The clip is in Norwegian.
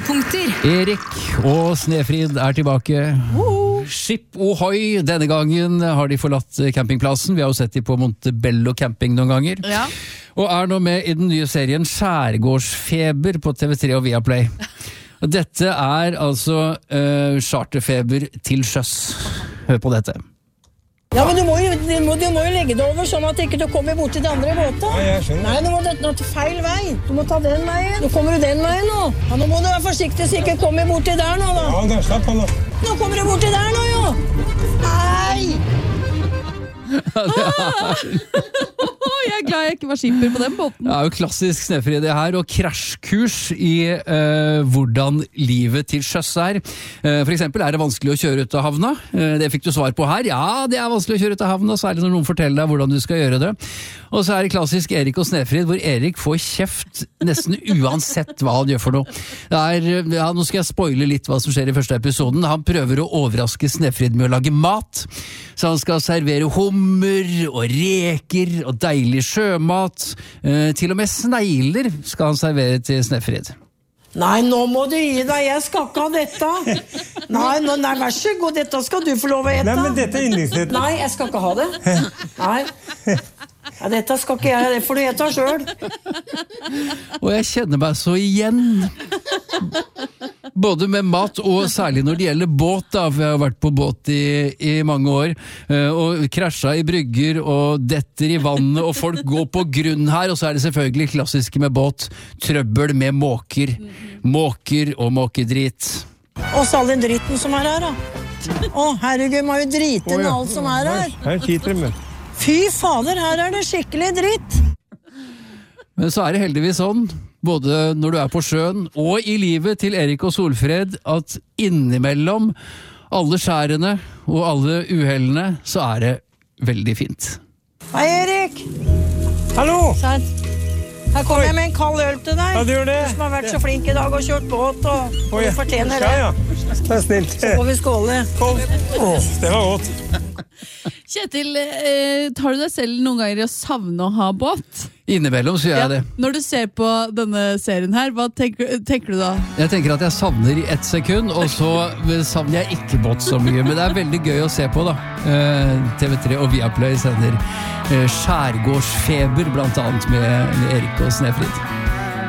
Høydepunkter. Erik og Snefrid tilbake. Skip Ohoi, denne gangen har de forlatt campingplassen. Vi har jo sett de på Montebello camping noen ganger. Ja. Og nå med i den nye serien Skjærgårdsfeber på TV3 og Viaplay. Og dette altså charterfeber til sjøs. Hør på dette. Ja, men du må jo legge det over sånn at ikke du kommer bort til de andre båtene. Ja, jeg skjønner. Nei, nå må du feil vei. Du må ta den veien. Nå kommer du den veien nå. Ja, nå må du være forsiktig så ikke kommer bort til der nå da. Ja, da slapp han da. Nå kommer du bort til der nå, jo. Nei! Jeg glad jeg ikke var skipper på den båten. Det jo klassisk Snefrid det her, og krasjkurs i hvordan livet til sjøs For eksempel, det vanskelig å kjøre ut av havna? Det fikk du svar på her. Ja, det vanskelig å kjøre ut av havna, særlig når noen forteller deg hvordan du skal gjøre det. Og så det klassisk Erik og Snefrid, hvor Erik får kjeft nesten uansett hva han gjør for noe. Nå skal jeg spoile litt hva som skjer i første episoden. Han prøver å overraske Snefrid med å lage mat, så han skal servere hummer og reker og deilig sjømat. Til og med snegler skal han servere til Snefrid. Nei, nå må du gi deg. Jeg skal ikke ha dette. Nei, vær så god. Dette skal du få lov å ete. Nei, men dette yndlingsretten. Nei, jeg skal ikke ha det. Nei. Ja, dette skal ikke jeg. Det får du ete selv. Og jeg kjenner meg så igjen. Både med mat og særlig når det gjelder båt da, for jeg har vært på båt i mange år, og krasja i brygger og detter i vannet, og folk går på grunn her, og så det selvfølgelig klassiske med båt, trøbbel med måker og måkedrit. Og så all den dritten som her da. Herregud, må jo drite inn alt som her. Her sitter det med. Fy fader, her det skikkelig dritt. Men så det heldigvis sånn, både når du på sjøen og i livet til Erik og Solfred, at innimellom alle skjærene og alle uhellene, så det veldig fint. Hei, Erik! Hallo! Her kommer jeg med en kald øl til deg. Ja, du gjør det. Du som har vært så flink i dag og kjørt båt, og du fortjener det. Ja. Det snilt. Så får vi skåle. Det var godt. Kjetil, tar du deg selv noen ganger i å savne å ha båt? Innimellom så gjør jeg det. Når du ser på denne serien her, hva tenker du da? Jeg tenker at jeg savner i 1 sekund, og så savner jeg ikke båt så mye. Men det veldig gøy å se på da. TV3 og Viaplay sender Skjærgårdsfeber, blant annet med Erik og Snefrid.